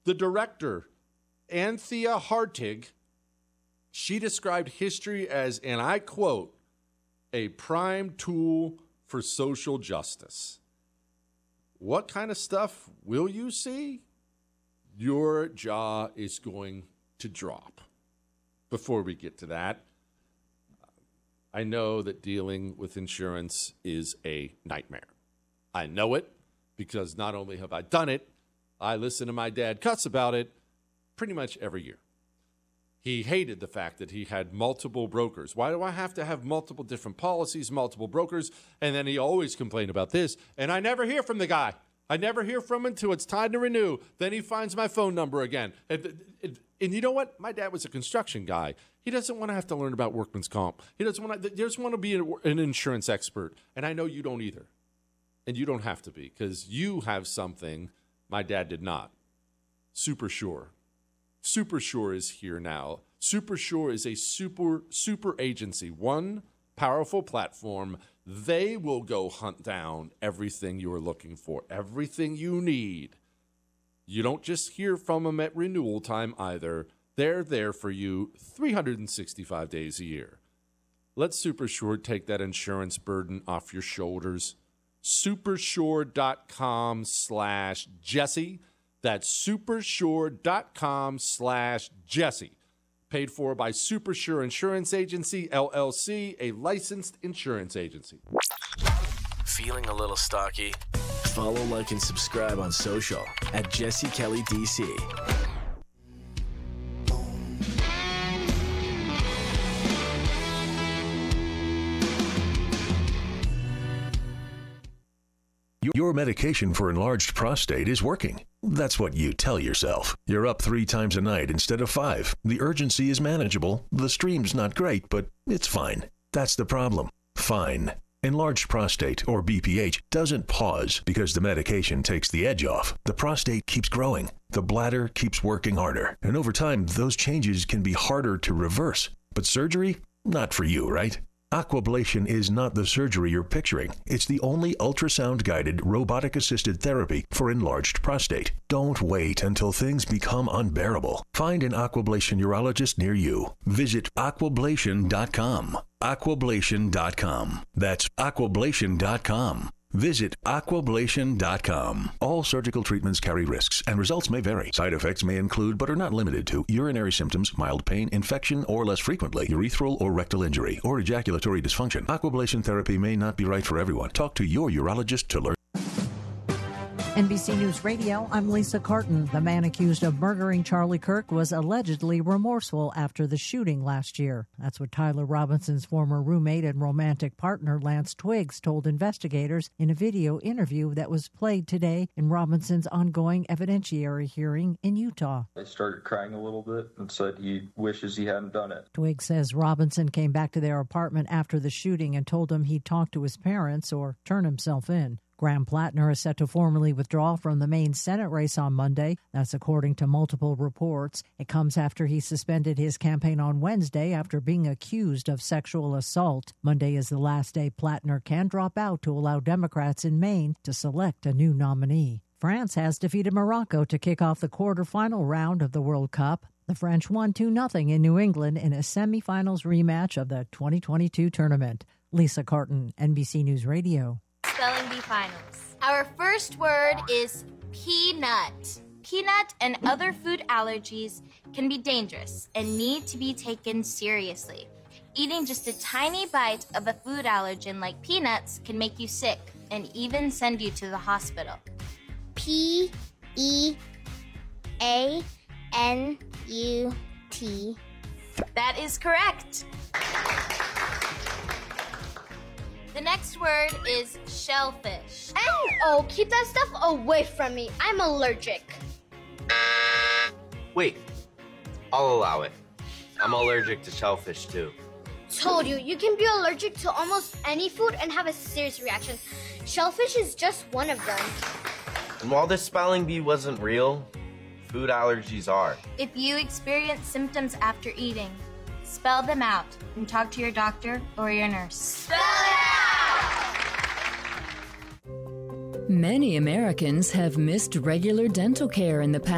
The director, Anthea Hartig, she described history as, and I quote, a prime tool for social justice. What kind of stuff will you see? Your jaw is going to drop. Before we get to that, I know that dealing with insurance is a nightmare. I know it because not only have I done it, I listen to my dad cuss about it pretty much every year. He hated the fact that he had multiple brokers. Why do I have to have multiple different policies, multiple brokers? And then he always complained about this. And I never hear from the guy. I never hear from him until it's time to renew. Then he finds my phone number again. And you know what? My dad was a construction guy. He doesn't want to have to learn about workman's comp. He doesn't want to. He just want to be an insurance expert. And I know you don't either. And you don't have to be, because you have something my dad did not. SuperSure. SuperSure is here now. SuperSure is a super agency. One powerful platform. They will go hunt down everything you are looking for, everything you need. You don't just hear from them at renewal time either. They're there for you 365 days a year. Let SuperSure take that insurance burden off your shoulders. Supersure.com/Jesse. That's supersure.com/Jesse. Paid for by SuperSure Insurance Agency, LLC, a licensed insurance agency. Feeling a little stocky? Follow, like, and subscribe on social at Jesse Kelly DC. Your medication for enlarged prostate is working. That's what you tell yourself. You're up 3 times a night instead of 5. The urgency is manageable. The stream's not great, but it's fine. That's the problem. Fine. Enlarged prostate, or BPH, doesn't pause because the medication takes the edge off. The prostate keeps growing. The bladder keeps working harder. And over time, those changes can be harder to reverse. But surgery? Not for you, right? Aquablation is not the surgery you're picturing. It's the only ultrasound-guided, robotic-assisted therapy for enlarged prostate. Don't wait until things become unbearable. Find an Aquablation urologist near you. Visit aquablation.com. Aquablation.com. That's aquablation.com. Visit aquablation.com. All surgical treatments carry risks, and results may vary. Side effects may include, but are not limited to, urinary symptoms, mild pain, infection, or less frequently, urethral or rectal injury, or ejaculatory dysfunction. Aquablation therapy may not be right for everyone. Talk to your urologist to learn. NBC News Radio, I'm Lisa Carton. The man accused of murdering Charlie Kirk was allegedly remorseful after the shooting last year. That's what Tyler Robinson's former roommate and romantic partner, Lance Twiggs, told investigators in a video interview that was played today in Robinson's ongoing evidentiary hearing in Utah. I started crying a little bit and said he wishes he hadn't done it. Twiggs says Robinson came back to their apartment after the shooting and told him he'd talk to his parents or turn himself in. Graham Plattner is set to formally withdraw from the Maine Senate race on Monday. That's according to multiple reports. It comes after he suspended his campaign on Wednesday after being accused of sexual assault. Monday is the last day Plattner can drop out to allow Democrats in Maine to select a new nominee. France has defeated Morocco to kick off the quarterfinal round of the World Cup. The French won 2-0 in New England in a semifinals rematch of the 2022 tournament. Lisa Carton, NBC News Radio. Spelling Bee Finals. Our first word is peanut. Peanut and other food allergies can be dangerous and need to be taken seriously. Eating just a tiny bite of a food allergen like peanuts can make you sick and even send you to the hospital. P-E-A-N-U-T. That is correct. The next word is shellfish. Oh, keep that stuff away from me. I'm allergic. Wait, I'll allow it. I'm allergic to shellfish too. Told you, you can be allergic to almost any food and have a serious reaction. Shellfish is just one of them. And while this spelling bee wasn't real, food allergies are. If you experience symptoms after eating, spell them out and talk to your doctor or your nurse. Spell it out! Many Americans have missed regular dental care in the past.